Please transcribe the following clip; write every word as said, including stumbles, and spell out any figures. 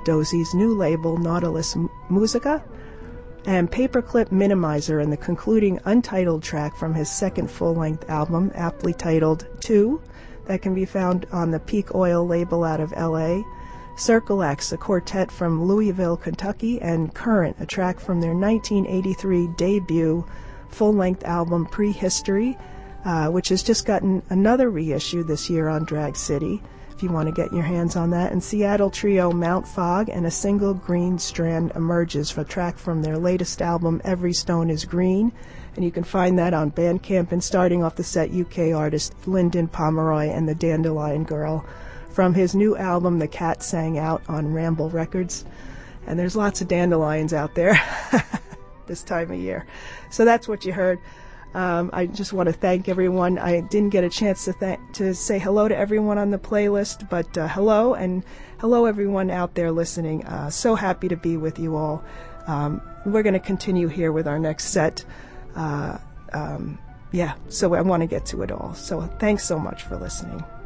Dosie's new label, Nautilus Musica, and Paperclip Minimizer and the concluding untitled track from his second full-length album, aptly titled Two, that can be found on the Peak Oil label out of L A, Circle X, a quartet from Louisville, Kentucky, and Current, a track from their nineteen eighty-three debut full-length album Prehistory, uh, which has just gotten another reissue this year on Drag City, if you want to get your hands on that. And Seattle trio Mount Fog and a single Green Strand Emerges, for a track from their latest album Every Stone is Green, and you can find that on Bandcamp. And starting off the set, U K artist Lyndon Pomeroy and the Dandelion Girl from his new album The Cat Sang Out on Ramble Records. And there's lots of dandelions out there this time of year. So that's what you heard. Um, I just want to thank everyone. I didn't get a chance to th- to say hello to everyone on the playlist, but uh, hello, and hello everyone out there listening. Uh, so happy to be with you all. Um, we're going to continue here with our next set. Uh, um, yeah, so I want to get to it all. So thanks so much for listening.